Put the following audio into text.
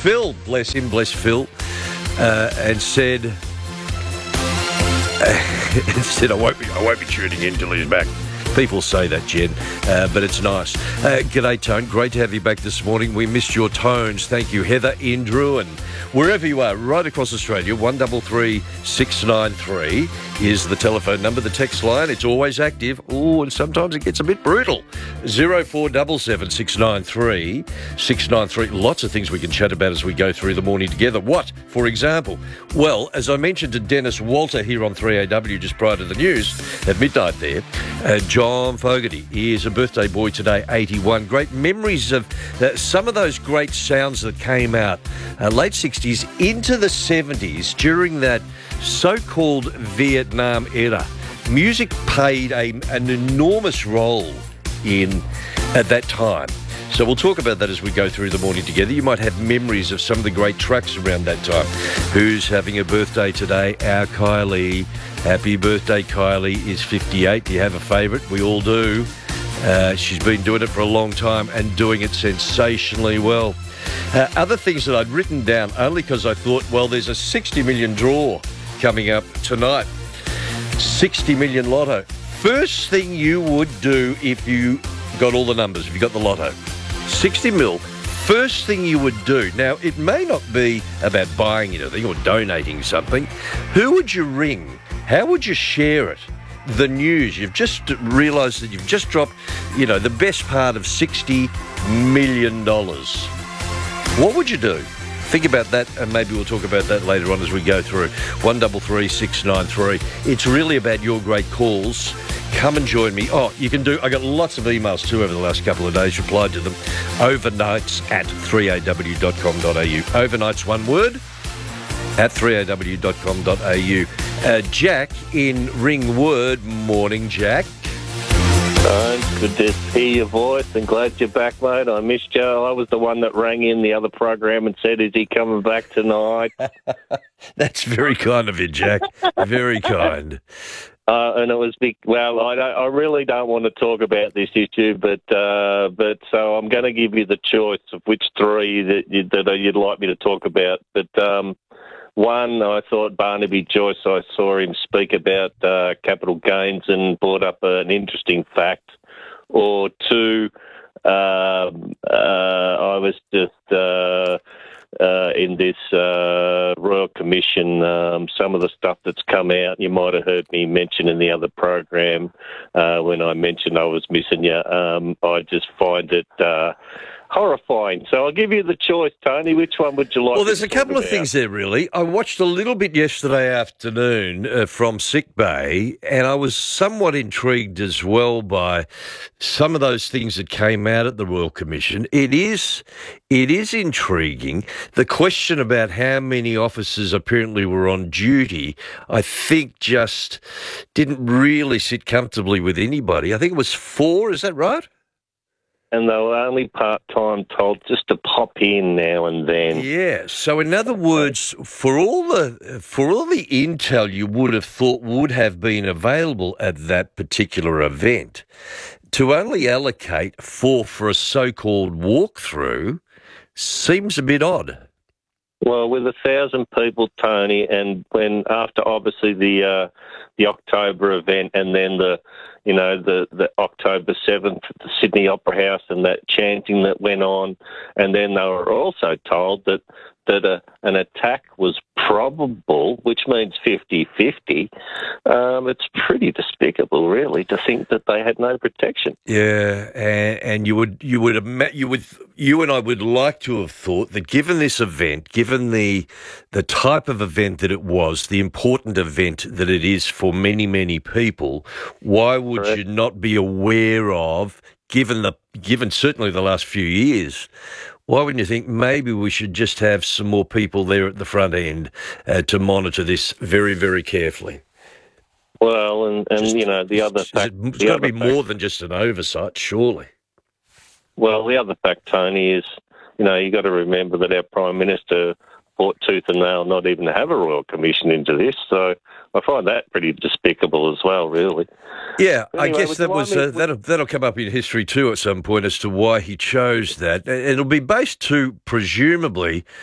Phil, bless him, bless Phil, and said, I won't be tuning in till he's back. People say that, Jen, but it's nice. G'day, Tone. Great to have you back this morning. We missed your tones. Thank you, Heather, Andrew, and wherever you are, right across Australia. 133 693 is the telephone number. The text line, it's always active. Oh, and sometimes it gets a bit brutal. 0477 693 693. Lots of things we can chat about as we go through the morning together. What, for example? Well, as I mentioned to Dennis Walter here on 3AW just prior to the news at midnight there, John Fogarty is a birthday boy today, 81. Great memories of some of those great sounds that came out late 60s into the 70s during that so-called Vietnam era. Music played an enormous role at that time. So we'll talk about that as we go through the morning together. You might have memories of some of the great tracks around that time. Who's having a birthday today? Our Kylie. Happy birthday, Kylie is 58. Do you have a favourite? We all do. She's been doing it for a long time and doing it sensationally well. Other things that I'd written down only because I thought, well, there's a 60 million draw coming up tonight. 60 million lotto. First thing you would do if you got all the numbers, if you got the lotto. 60 mil. First thing you would do. Now, it may not be about buying anything or donating something. Who would you ring? How would you share it? The news. You've just realised that you've just dropped, the best part of $60 million. What would you do? Think about that, and maybe we'll talk about that later on as we go through. 133 693. It's really about your great calls. Come and join me. Oh, you can do... I got lots of emails too over the last couple of days, replied to them. Overnights at 3aw.com.au. Overnights, one word, at 3aw.com.au. Jack in Ringwood. Morning, Jack. Good to hear your voice and glad you're back, mate. I missed you. I was the one that rang in the other program and said, is he coming back tonight? That's very kind of you, Jack. Very kind. And it was big. Well, I really don't want to talk about this issue, but so I'm going to give you the choice of which three that you'd like me to talk about. But one, I thought Barnaby Joyce. I saw him speak about capital gains and brought up an interesting fact. Or two, I was just in this Royal Commission, some of the stuff that's come out, you might have heard me mention in the other program when I mentioned I was missing you. I just find it horrifying. So I'll give you the choice, Tony. Which one would you like? Well, there's a couple of things there, really. I watched a little bit yesterday afternoon from Sick Bay, and I was somewhat intrigued as well by some of those things that came out at the Royal Commission. It is intriguing. The question about how many officers apparently were on duty, I think just didn't really sit comfortably with anybody. I think it was 4, is that right? And they were only part-time told just to pop in now and then. Yeah. So in other words, for all the intel you would have thought would have been available at that particular event, to only allocate 4 for a so-called walkthrough seems a bit odd. Well, with 1,000 people, Tony, and when after obviously the October event, and then the October 7th at the Sydney Opera House and that chanting that went on, and then they were also told that an attack was probable, which means 50-50. It's pretty despicable, really, to think that they had no protection. Yeah, and you and I would like to have thought that given this event, given the type of event that it was, the important event that it is for many, many people, why would you not be aware of, given certainly the last few years, why wouldn't you think maybe we should just have some more people there at the front end to monitor this very, very carefully? Well, and the other fact... It's got to be more than just an oversight, surely. Well, the other fact, Tony, is, you got to remember that our Prime Minister fought tooth and nail not even to have a Royal Commission into this, so I find that pretty despicable as well, really. Yeah, anyway, I guess that'll come up in history too at some point as to why he chose that. It'll be based to, presumably,